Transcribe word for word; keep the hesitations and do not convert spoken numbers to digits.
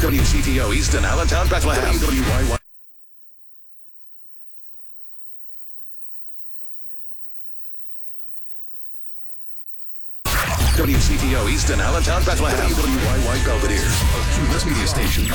W C T O Easton, Allentown, Bethlehem. W Y Y. W C T O Easton, Allentown, Bethlehem. W Y Y Belvedere, a Q M S media station.